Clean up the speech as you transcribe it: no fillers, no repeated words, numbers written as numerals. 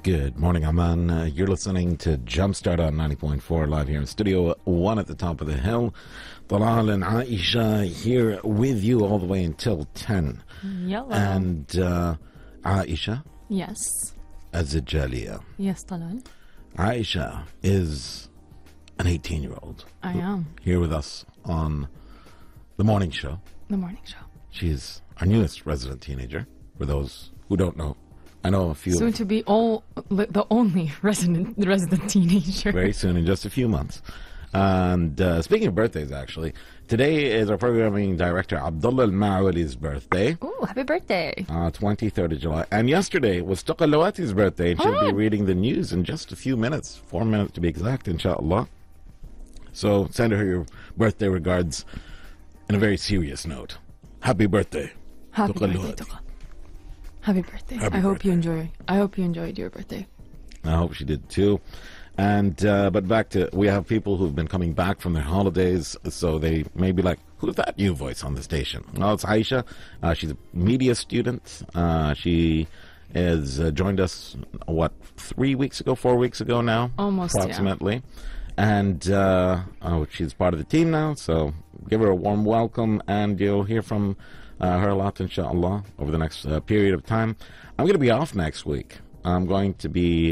Good morning, Aman. You're listening to Jumpstart on 90.4 live here in Studio 1 at the top of the hill. Talal and Aisha here with you all the way until 10. Yalla. And Aisha Yes. Azzajalia. Yes, Talal. Aisha is an 18-year-old. I am. Here with us on the morning show. The morning show. She's our newest resident teenager, for those who don't know. I know a few. Soon to be the only resident teenager. Very soon, in just a few months. And speaking of birthdays, actually, today is our programming director, Abdullah Al-Ma'wali's birthday. Ooh, happy birthday. 23rd of July. And yesterday was Tuqa Lawati's birthday, and she'll be reading the news in just a few minutes, 4 minutes to be exact, inshallah. So send her your birthday regards in a very serious note. Happy birthday. Happy Tuqa birthday, Lawati. Tuqa. Happy birthday. Happy I hope birthday. you enjoy. I hope you enjoyed your birthday. I hope she did too. And but back to, we have people who've been coming back from their holidays, so they may be like, who's that new voice on the station? Well, it's Aisha. She's a media student. She has joined us, 4 weeks ago now? Almost, yeah. approximately. And she's part of the team now, so give her a warm welcome, and you'll hear from her a lot, inshallah, over the next period of time. I'm going to be off next week. I'm going to be